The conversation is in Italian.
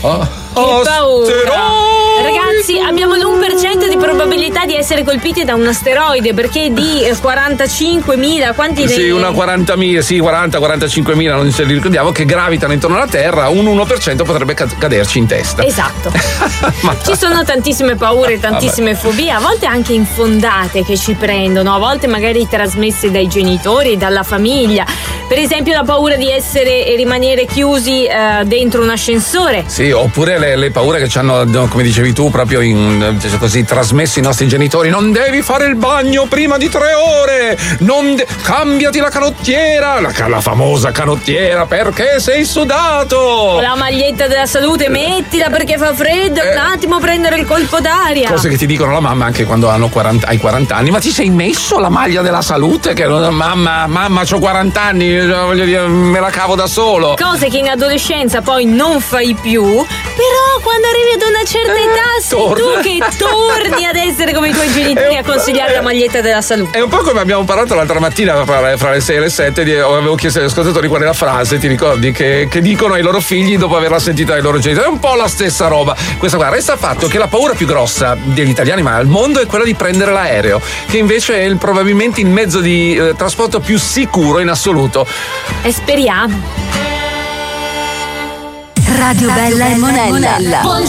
Che paura! Ragazzi, abbiamo l'1% di probabilità di essere colpiti da un asteroide, perché di 45.000, quanti Sì, una 40.000, sì, 40-45.000, non ce li ricordiamo, che gravitano intorno alla Terra, un 1% potrebbe caderci in testa. Esatto. Ci sono tantissime paure, tantissime fobie, a volte anche infondate, che ci prendono, a volte magari trasmesse dai genitori, dalla famiglia. Per esempio la paura di essere e rimanere chiusi dentro un ascensore. Sì, oppure le paure che ci hanno, come dicevi tu, proprio così trasmesso i nostri genitori. Non devi fare il bagno prima di 3 ore, cambiati la canottiera, la famosa canottiera, perché sei sudato. La maglietta della salute, mettila perché fa freddo, un attimo prendere il colpo d'aria. Cose che ti dicono la mamma anche quando hai 40 anni. Ma ti sei messo la maglia della salute? Che mamma, c'ho 40 anni, voglio dire, me la cavo da solo. Cose che in adolescenza poi non fai più, però quando arrivi ad una certa età sei tu che torni ad essere come i tuoi genitori a consigliare la maglietta della salute. È un po' come abbiamo parlato l'altra mattina fra le 6 e le 7, avevo chiesto agli ascoltatori qual è la frase, ti ricordi, che dicono ai loro figli dopo averla sentita dai loro genitori. È un po' la stessa roba. Questa qua resta il fatto che la paura più grossa degli italiani, ma al mondo, è quella di prendere l'aereo, che invece è probabilmente il mezzo di trasporto più sicuro in assoluto. E speriamo. Radio Bella e Monella.